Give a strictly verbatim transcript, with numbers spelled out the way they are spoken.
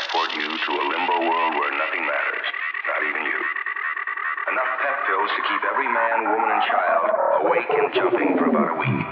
transport you to a limbo world where nothing matters, not even you. Enough pep pills to keep every man, woman, and child awake and jumping for about a week.